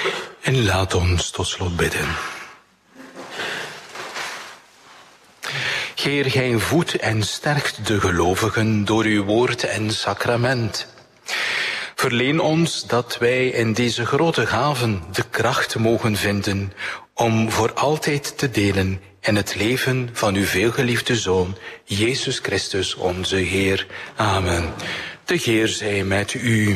En laat ons tot slot bidden. Heer, gij voedt en sterkt de gelovigen door uw woord en sacrament. Verleen ons dat wij in deze grote gaven de kracht mogen vinden om voor altijd te delen in het leven van uw veelgeliefde Zoon, Jezus Christus, onze Heer. Amen. De Heer zij met u.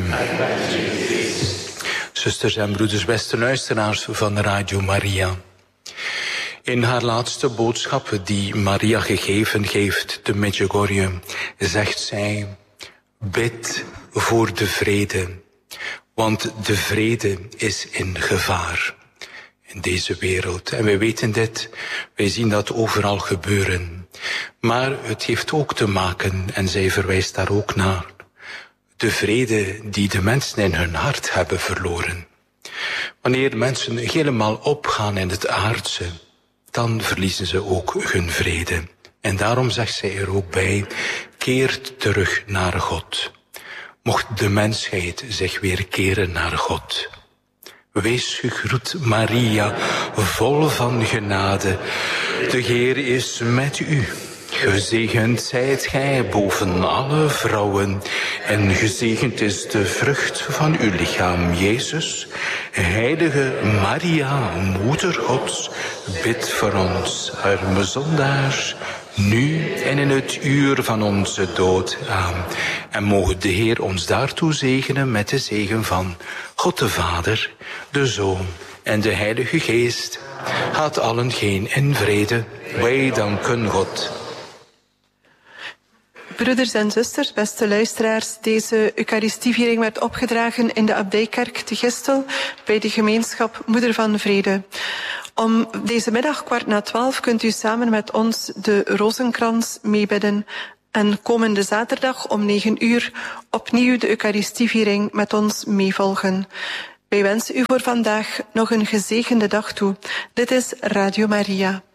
Zusters en broeders, beste luisteraars van Radio Maria. In haar laatste boodschap die Maria gegeven heeft te Medjugorje, zegt zij: bid voor de vrede, want de vrede is in gevaar in deze wereld. En wij weten dit, wij zien dat overal gebeuren. Maar het heeft ook te maken, en zij verwijst daar ook naar, de vrede die de mensen in hun hart hebben verloren. Wanneer mensen helemaal opgaan in het aardse, dan verliezen ze ook hun vrede. En daarom zegt zij er ook bij: keert terug naar God. Mocht de mensheid zich weer keren naar God. Wees gegroet, Maria, vol van genade. De Heer is met u. Gezegend zijt gij boven alle vrouwen, en gezegend is de vrucht van uw lichaam, Jezus. Heilige Maria, Moeder Gods, bid voor ons, arme zondaars, nu en in het uur van onze dood. Amen. En mogen de Heer ons daartoe zegenen met de zegen van God de Vader, de Zoon en de Heilige Geest. Gaat allen heen in vrede. Wij danken God. Broeders en zusters, beste luisteraars, deze Eucharistieviering werd opgedragen in de Abdijkerk te Gistel bij de gemeenschap Moeder van Vrede. Om deze middag 11:15 kunt u samen met ons de rozenkrans meebidden en komende zaterdag om 9:00 opnieuw de Eucharistieviering met ons meevolgen. Wij wensen u voor vandaag nog een gezegende dag toe. Dit is Radio Maria.